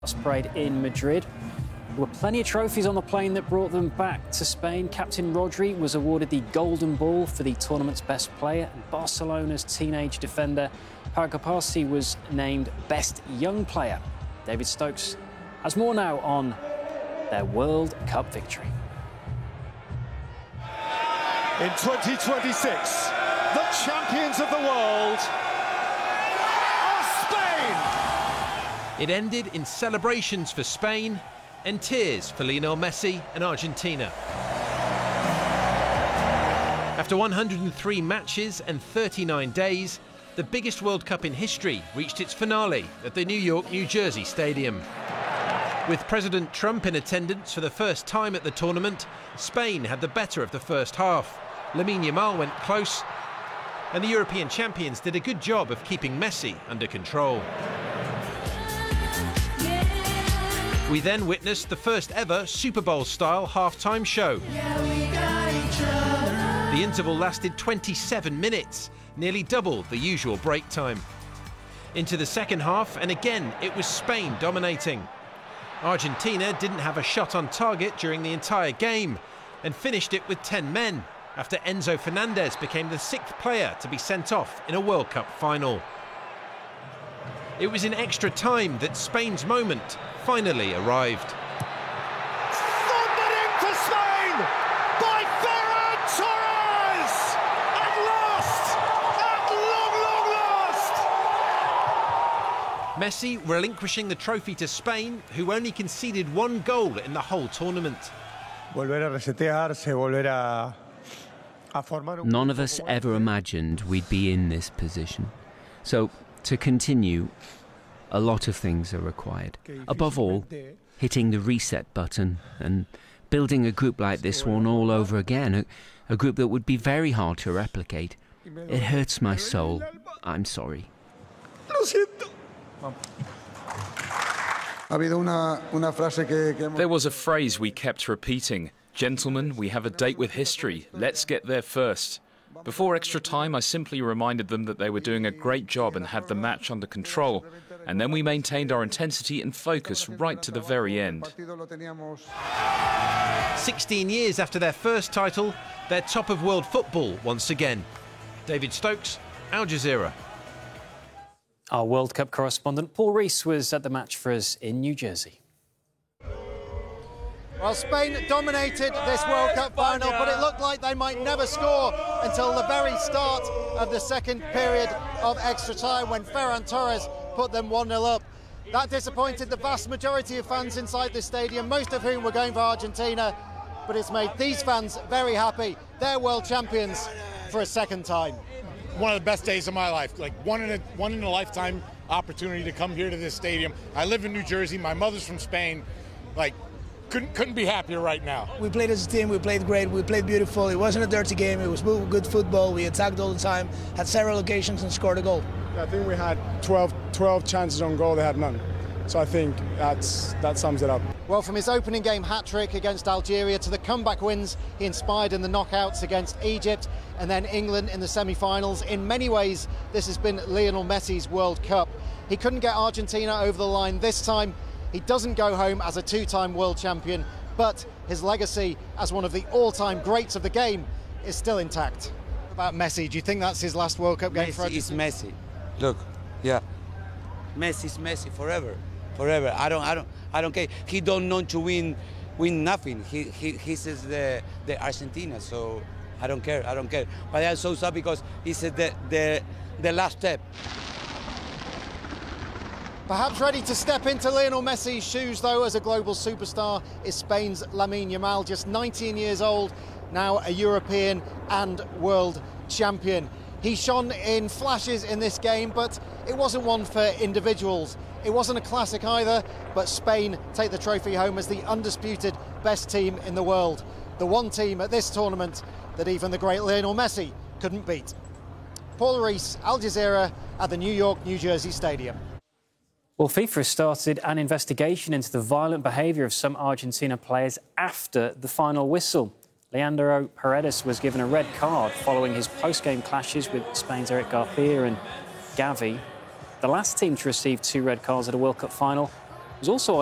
Parade in Madrid. There were plenty of trophies on the plane that brought them back to Spain. Captain Rodri was awarded the Golden Ball for the tournament's best player, and Barcelona's teenage defender Pau Gassi was named Best Young Player. David Stokes has more now on their World Cup victory. In 2026, the champions of the world are Spain! It ended in celebrations for Spain and tears for Lionel Messi and Argentina. After 103 matches and 39 days, the biggest World Cup in history reached its finale at the New York, New Jersey Stadium. With President Trump in attendance for the first time at the tournament, Spain had the better of the first half. Lamine Yamal went close, and the European champions did a good job of keeping Messi under control. We then witnessed the first ever Super Bowl-style half-time show. The interval lasted 27 minutes, nearly double the usual break time. Into the second half, and again it was Spain dominating. Argentina didn't have a shot on target during the entire game and finished it with 10 men after Enzo Fernandez became the 6th player to be sent off in a World Cup final. It was in extra time that Spain's moment finally arrived. Thundering for Spain by Ferran Torres! At last! At long, long last! Messi relinquishing the trophy to Spain, who only conceded 1 goal in the whole tournament. None of us ever imagined we'd be in this position. So, to continue, a lot of things are required. Above all, hitting the reset button and building a group like this one all over again, a group that would be very hard to replicate. It hurts my soul. I'm sorry. There was a phrase we kept repeating. Gentlemen, we have a date with history. Let's get there first. Before extra time, I simply reminded them that they were doing a great job and had the match under control. And then we maintained our intensity and focus right to the very end. 16 years after their first title, they're top of world football once again. David Stokes, Al Jazeera. Our World Cup correspondent Paul Rees was at the match for us in New Jersey. Well, Spain dominated this World Cup final, but it looked like they might never score until the very start of the second period of extra time when Ferran Torres put them 1-0 up. That disappointed the vast majority of fans inside the stadium, most of whom were going for Argentina, but it's made these fans very happy. They're world champions for a second time. One of the best days of my life, like one in a lifetime opportunity to come here to this stadium. I live in New Jersey, my mother's from Spain, like couldn't be happier right now. We played as a team, we played great, we played beautiful. It wasn't a dirty game, it was good football. We attacked all the time, had several occasions and scored a goal. I think we had 12 chances on goal, they had none. So I think that sums it up. Well, from his opening game hat-trick against Algeria to the comeback wins he inspired in the knockouts against Egypt and then England in the semi-finals, in many ways this has been Lionel Messi's World Cup. He couldn't get Argentina over the line this time. He doesn't go home as a 2-time world champion, but his legacy as one of the all-time greats of the game is still intact. About Messi, do you think that's his last World Cup game for Argentina? Messi is Messi. Look, yeah. Messi is Messi forever. Forever. I don't care. He don't know to win nothing. He says the Argentina, so I don't care. But I'm so sad because he said the last step. Perhaps ready to step into Lionel Messi's shoes, though, as a global superstar, is Spain's Lamine Yamal, just 19 years old, now a European and world champion. He shone in flashes in this game, but it wasn't one for individuals. It wasn't a classic either, but Spain take the trophy home as the undisputed best team in the world. The one team at this tournament that even the great Lionel Messi couldn't beat. Paul Rees, Al Jazeera, at the New York, New Jersey Stadium. Well, FIFA has started an investigation into the violent behaviour of some Argentina players after the final whistle. Leandro Paredes was given a red card following his post-game clashes with Spain's Eric Garcia and Gavi. The last team to receive 2 red cards at a World Cup final was also